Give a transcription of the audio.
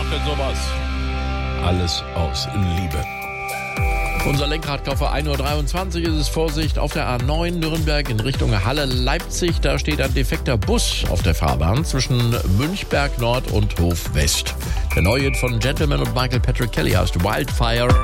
macht denn sowas? Alles aus Liebe. Unser Lenkradkaufer 1.23 Uhr ist es. Vorsicht auf der A9 Nürnberg in Richtung Halle-Leipzig. Da steht ein defekter Bus auf der Fahrbahn zwischen Münchberg Nord und Hof West. Der neue Hit von Gentleman und Michael Patrick Kelly heißt Wildfire.